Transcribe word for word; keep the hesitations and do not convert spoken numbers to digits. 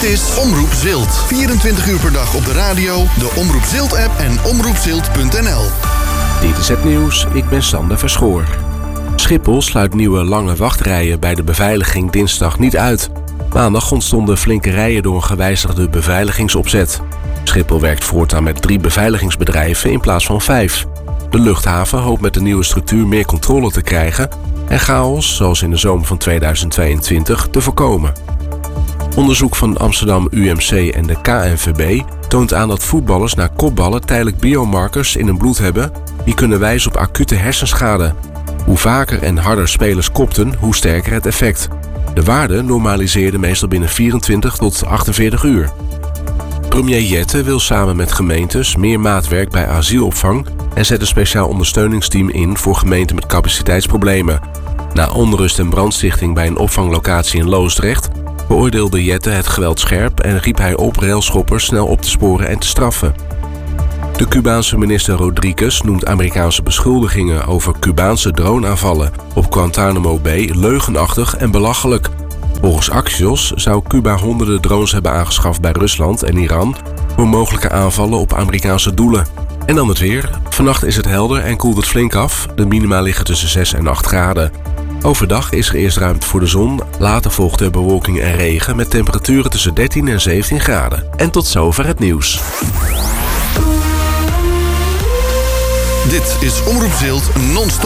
is Omroep Zilt. vierentwintig uur per dag op de radio, de Omroep Zilt-app en omroepzilt punt n l. Dit is het nieuws, ik ben Sander Verschoor. Schiphol sluit nieuwe lange wachtrijen bij de beveiliging dinsdag niet uit. Maandag ontstonden flinke rijen door een gewijzigde beveiligingsopzet. Schiphol werkt voortaan met drie beveiligingsbedrijven in plaats van vijf. De luchthaven hoopt met de nieuwe structuur meer controle te krijgen en chaos, zoals in de zomer van tweeduizend tweeëntwintig, te voorkomen. Onderzoek van Amsterdam U M C en de K N V B toont aan dat voetballers na kopballen tijdelijk biomarkers in hun bloed hebben die kunnen wijzen op acute hersenschade. Hoe vaker en harder spelers kopten, hoe sterker het effect. De waarde normaliseerde meestal binnen vierentwintig tot achtenveertig uur. Premier Jette wil samen met gemeentes meer maatwerk bij asielopvang en zet een speciaal ondersteuningsteam in voor gemeenten met capaciteitsproblemen. Na onrust en brandstichting bij een opvanglocatie in Loosdrecht beoordeelde Jette het geweld scherp en riep hij op railschoppers snel op te sporen en te straffen. De Cubaanse minister Rodriguez noemt Amerikaanse beschuldigingen over Cubaanse droneaanvallen op Guantanamo Bay leugenachtig en belachelijk. Volgens Axios zou Cuba honderden drones hebben aangeschaft bij Rusland en Iran voor mogelijke aanvallen op Amerikaanse doelen. En dan het weer. Vannacht is het helder en koelt het flink af. De minima liggen tussen zes en acht graden. Overdag is er eerst ruimte voor de zon, later volgt er bewolking en regen met temperaturen tussen dertien en zeventien graden. En tot zover het nieuws. Dit is Omroep Zilt non-stop.